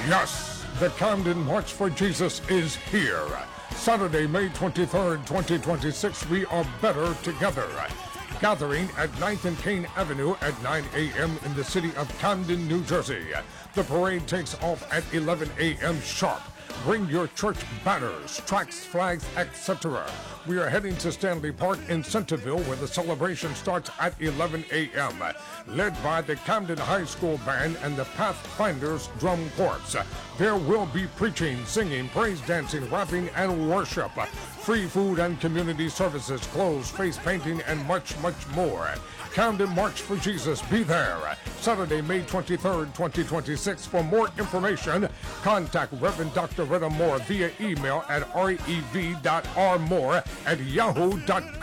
Yes, the Camden March for Jesus is here. Saturday, May 23rd, 2026, we are better together. Gathering at 9th and Kane Avenue at 9 a.m. in the city of Camden, New Jersey. The parade takes off at 11 a.m. sharp. Bring your church banners, tracts, flags, etc. We are heading to Stanley Park in Centerville, where the celebration starts at 11 a.m., led by the Camden High School Band and the Pathfinders Drum Corps. There will be preaching, singing, praise dancing, rapping, and worship. Free food and community services, clothes, face painting, and much, much more. Camden March for Jesus. Be there. Saturday, May 23rd, 2026. For more information, contact Reverend Dr. Retta Moore via email at rev.rmore@yahoo.com.